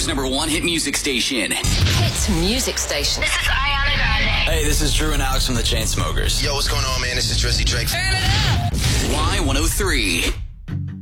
Vancouver's #1 hit music station. Hit music station. This is Ariana Grande. Hey, this is Drew and Alex from the Chainsmokers. Yo, what's going on, man? This is Drizzy Drake. Y103.